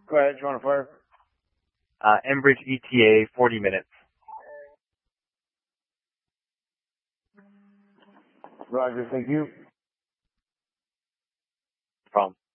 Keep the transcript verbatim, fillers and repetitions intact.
Go ahead, you want to fire? Uh, Enbridge E T A, forty minutes. Roger, thank you. No problem.